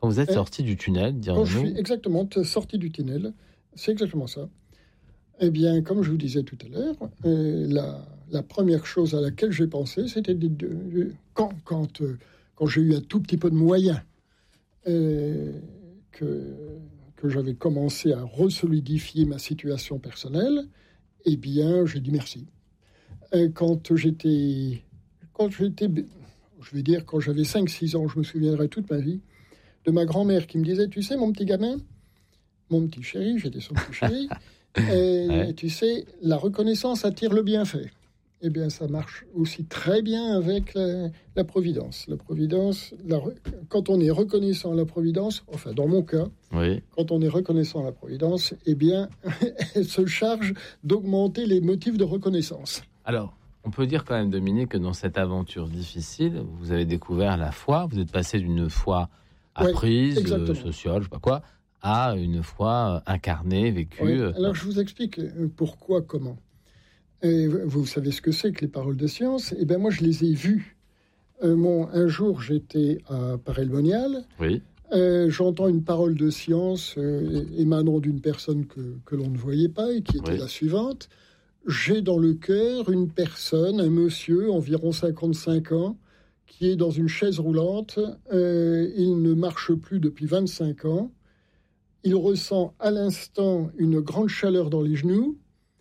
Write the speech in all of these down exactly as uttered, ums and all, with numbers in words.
Quand vous êtes Et sorti du tunnel, quand dirons-nous. je suis exactement sorti du tunnel, c'est exactement ça. Eh bien, comme je vous disais tout à l'heure, euh, la, la première chose à laquelle j'ai pensé, c'était de, de, de, quand, quand, euh, quand j'ai eu un tout petit peu de moyens, euh, que, que j'avais commencé à resolidifier ma situation personnelle, eh bien, j'ai dit merci. Euh, quand j'étais, quand j'étais, je vais dire, quand j'avais cinq six ans, je me souviendrai toute ma vie, de ma grand-mère qui me disait, tu sais, mon petit gamin, mon petit chéri, j'étais son petit chéri, et Ouais. tu sais, la reconnaissance attire le bienfait. Eh bien, ça marche aussi très bien avec la, la providence. La providence, la, quand on est reconnaissant à la providence, enfin, dans mon cas, Oui. quand on est reconnaissant à la providence, eh bien, elle se charge d'augmenter les motifs de reconnaissance. Alors, on peut dire quand même, Dominique, que dans cette aventure difficile, vous avez découvert la foi. Vous êtes passé d'une foi apprise, Ouais, euh, sociale, je sais pas quoi, à une foi incarnée, vécue. Oui. euh, Alors, je vous explique pourquoi, comment. Et vous savez ce que c'est que les paroles de science? Eh bien, moi, je les ai vues. Euh, mon, un jour, j'étais à Paray-le-Monial. Oui. Euh, j'entends une parole de science euh, émanant d'une personne que, que l'on ne voyait pas et qui était Oui. la suivante. J'ai dans le cœur une personne, un monsieur, environ cinquante-cinq ans, qui est dans une chaise roulante. Euh, il ne marche plus depuis vingt-cinq ans. Il ressent à l'instant une grande chaleur dans les genoux.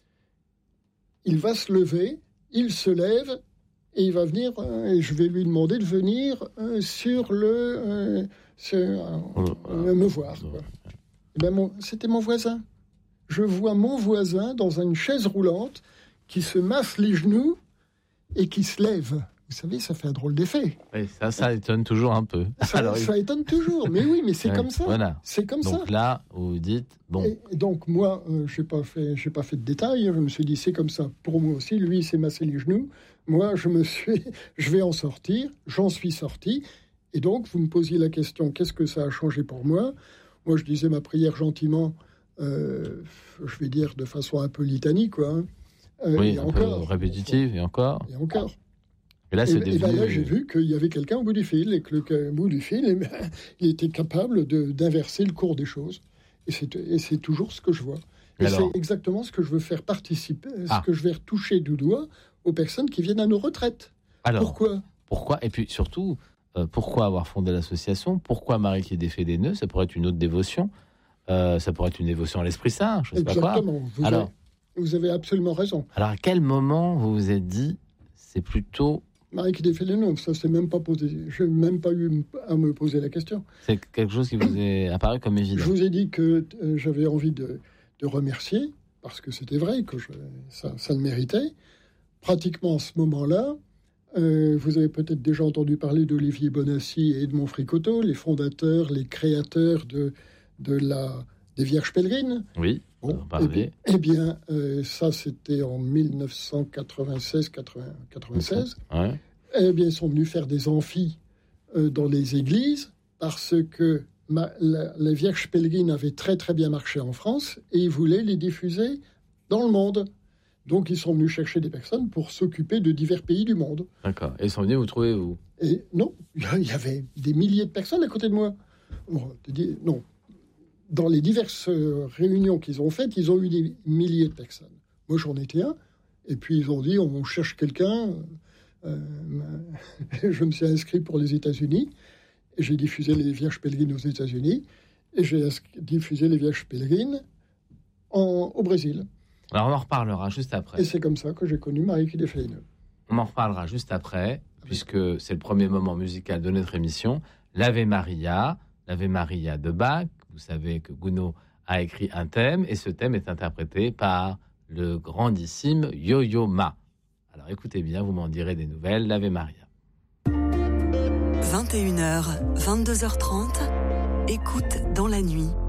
Il va se lever, il se lève et il va venir, euh, et je vais lui demander de venir euh, sur le... Euh, sur, euh, euh, me voir. Quoi. Et ben mon, c'était mon voisin. Je vois mon voisin dans une chaise roulante qui se masse les genoux et qui se lève. Vous savez, ça fait un drôle d'effet. Oui, ça, ça étonne toujours un peu. Ça, Alors, ça étonne toujours, mais oui, mais c'est ouais, comme ça. Voilà. C'est comme Donc ça. là, vous dites, bon, Et, et donc moi, euh, je n'ai pas fait, j'ai pas fait de détails. Je me suis dit, c'est comme ça pour moi aussi. Lui, il s'est massé les genoux. Moi, je me suis, je vais en sortir. J'en suis sorti. Et donc, vous me posiez la question, qu'est-ce que ça a changé pour moi? Moi, je disais ma prière gentiment, euh, je vais dire de façon un peu litanique, quoi. Hein. Euh, oui, et un encore, peu répétitive, et encore. Et encore. Et là, Et, c'est et devenu... ben là, j'ai vu qu'il y avait quelqu'un au bout du fil, et que le au bout du fil, eh ben, il était capable de, d'inverser le cours des choses. Et c'est, et c'est toujours ce que je vois. Et Alors, c'est exactement ce que je veux faire participer, Ah. ce que je vais toucher du doigt aux personnes qui viennent à nos retraites. alors Pourquoi? pourquoi Et puis surtout, euh, pourquoi avoir fondé l'association? Pourquoi Marie qui défait des nœuds? Ça pourrait être une autre dévotion. Euh, ça pourrait être une dévotion à l'Esprit Saint, je ne sais pas quoi. Exactement. Vous, Alors, avez, vous avez absolument raison. alors, à quel moment vous vous êtes dit, c'est plutôt... Marie qui défait les nœuds, ça c'est même pas posé. Je n'ai même pas eu à me poser la question. C'est quelque chose qui vous est apparu comme évident. Je vous ai dit que euh, j'avais envie de, de remercier, parce que c'était vrai que je, ça, ça le méritait. Pratiquement à ce moment-là, euh, vous avez peut-être déjà entendu parler d'Olivier Bonassi et Edmond Fricoteau, les fondateurs, les créateurs de, de la, des Vierges Pèlerines. Oui, Bon, on en parlait. eh bien, euh, ça c'était en dix-neuf cent quatre-vingt-seize quatre-vingt-seize. Ouais. Eh bien, ils sont venus faire des amphis euh, dans les églises parce que ma, la, la Vierge Pèlerine avait très très bien marché en France et ils voulaient les diffuser dans le monde. Donc, ils sont venus chercher des personnes pour s'occuper de divers pays du monde. D'accord. Et ils sont venus vous trouver, vous? Et non, il y avait des milliers de personnes à côté de moi. Bon, non. Dans les diverses réunions qu'ils ont faites, ils ont eu des milliers de personnes. Moi, j'en étais un. Et puis, ils ont dit, on cherche quelqu'un. Euh, je me suis inscrit pour les États-Unis. Et j'ai diffusé les Vierges Pèlerines aux États-Unis. Et j'ai diffusé les Vierges Pèlerines en, au Brésil. Alors, on en reparlera juste après. Et c'est comme ça que j'ai connu Marie qui défait les nœuds. On en reparlera juste après, puisque c'est le premier moment musical de notre émission. L'Ave Maria, l'Ave Maria de Bach. Vous savez que Gounod a écrit un thème, et ce thème est interprété par le grandissime Yo-Yo Ma. Alors écoutez bien, vous m'en direz des nouvelles. L'Ave Maria. vingt et une heures, vingt-deux heures trente, écoute dans la nuit.